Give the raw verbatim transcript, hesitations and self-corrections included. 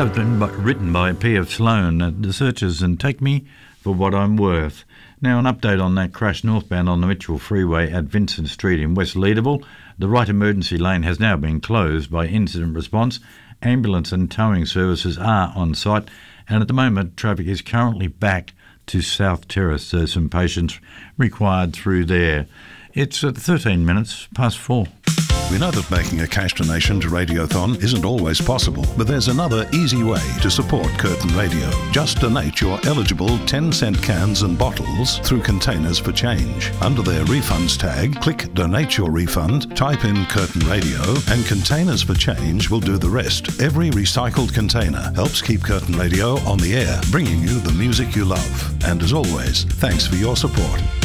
That was been written by P F Sloan at the Searchers and Take Me For What I'm Worth. Now an update on that crash northbound on the Mitchell Freeway at Vincent Street in West Leederville. The right emergency lane has now been closed by incident response. Ambulance and towing services are on site, and at the moment traffic is currently back to South Terrace. There's some patience required through there. It's at thirteen minutes past four. We know that making a cash donation to Radiothon isn't always possible, but there's another easy way to support Curtin Radio. Just donate your eligible ten cent cans and bottles through Containers for Change. Under their refunds tag, click Donate Your Refund, type in Curtin Radio, and Containers for Change will do the rest. Every recycled container helps keep Curtin Radio on the air, bringing you the music you love. And as always, thanks for your support.